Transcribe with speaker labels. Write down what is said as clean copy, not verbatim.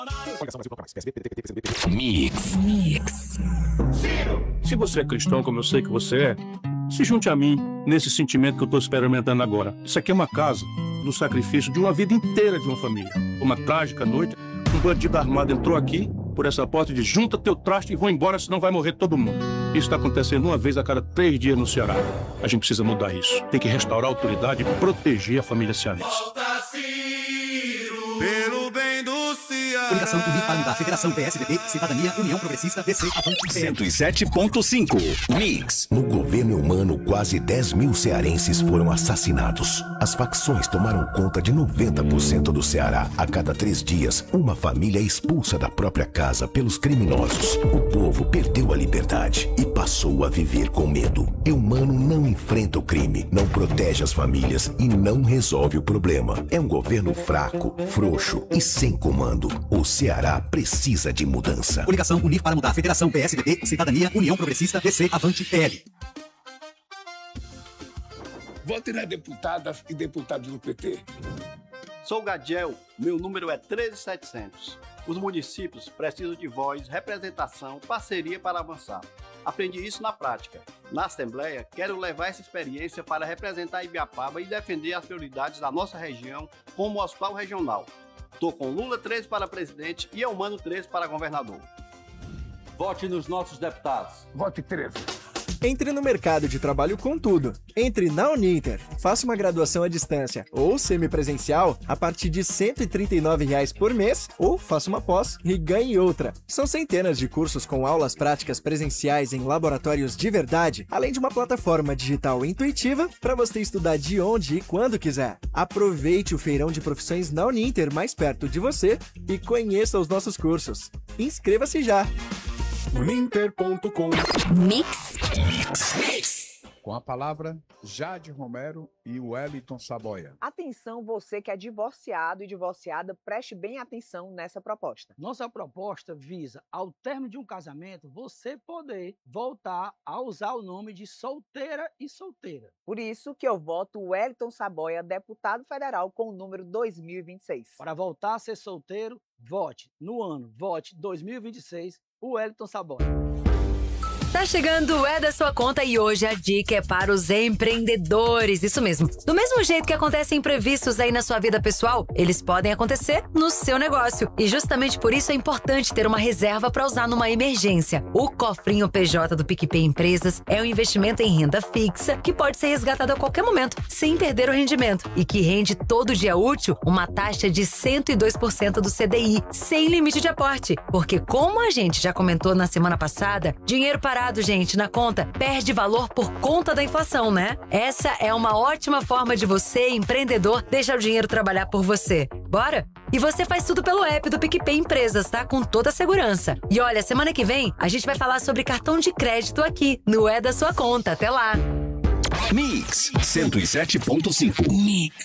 Speaker 1: Mix.
Speaker 2: Se você é cristão, como eu sei que você é, se junte a mim nesse sentimento que eu estou experimentando agora. Isso aqui é uma casa do sacrifício de uma vida inteira de uma família. Uma trágica noite, um bandido armado entrou aqui por essa porta e disse: junta teu traste e vão embora, senão vai morrer todo mundo. Isso está acontecendo uma vez a cada 3 dias no Ceará. A gente precisa mudar isso. Tem que restaurar a autoridade e proteger a família cearense.
Speaker 3: Pelo bem do Ceará.
Speaker 4: Coligação Unir para mudar. Federação PSDB, Cidadania, União Progressista, DC, Avante,
Speaker 1: 107.5 Mix.
Speaker 5: No governo humano, quase 10 mil cearenses foram assassinados. As facções tomaram conta de 90% do Ceará. A cada 3 dias, uma família é expulsa da própria casa pelos criminosos. O povo perdeu a liberdade e passou a viver com medo. Eumano não enfrenta o crime, não protege as famílias e não resolve o problema. É um governo fraco, frouxo e sem comando. O Ceará precisa de mudança.
Speaker 4: Coligação Unir para mudar. Federação PSDB, Cidadania, União Progressista, DC, Avante, PL.
Speaker 6: Vote nas deputadas e deputados do PT.
Speaker 7: Sou Gadiel, meu número é 13700. Os municípios precisam de voz, representação, parceria para avançar. Aprendi isso na prática. Na Assembleia, quero levar essa experiência para representar Ibiapaba e defender as prioridades da nossa região como o Hospital Regional. Estou com Lula 13 para presidente e Eumano 13 para governador.
Speaker 8: Vote nos nossos deputados.
Speaker 6: Vote 13.
Speaker 9: Entre no mercado de trabalho com tudo. Entre na Uninter, faça uma graduação à distância ou semipresencial a partir de R$ 139 por mês ou faça uma pós e ganhe outra. São centenas de cursos com aulas práticas presenciais em laboratórios de verdade, além de uma plataforma digital intuitiva para você estudar de onde e quando quiser. Aproveite o feirão de profissões na Uninter mais perto de você e conheça os nossos cursos. Inscreva-se já!
Speaker 3: Uninter.com.
Speaker 1: Mix.
Speaker 10: Com a palavra, Jade Romero e Wellington Saboia.
Speaker 11: Atenção, você que é divorciado e divorciada, preste bem atenção nessa proposta.
Speaker 12: Nossa proposta visa, ao término de um casamento, você poder voltar a usar o nome de solteira e solteira.
Speaker 11: Por isso que eu voto Wellington Saboia, deputado federal com o número 2026.
Speaker 12: Para voltar a ser solteiro, vote no ano, vote 2026, o Wellington Saboia.
Speaker 13: Tá chegando o É da Sua Conta e hoje a dica é para os empreendedores. Isso mesmo. Do mesmo jeito que acontecem imprevistos aí na sua vida pessoal, eles podem acontecer no seu negócio. E justamente por isso é importante ter uma reserva para usar numa emergência. O Cofrinho PJ do PicPay Empresas é um investimento em renda fixa que pode ser resgatado a qualquer momento, sem perder o rendimento. E que rende todo dia útil uma taxa de 102% do CDI, sem limite de aporte. Porque como a gente já comentou na semana passada, dinheiro parado, gente, na conta, perde valor por conta da inflação, né? Essa é uma ótima forma de você, empreendedor, deixar o dinheiro trabalhar por você. Bora? E você faz tudo pelo app do PicPay Empresas, tá? Com toda a segurança. E olha, semana que vem, a gente vai falar sobre cartão de crédito aqui, no É da Sua Conta. Até lá!
Speaker 1: Mix 107.5 Mix.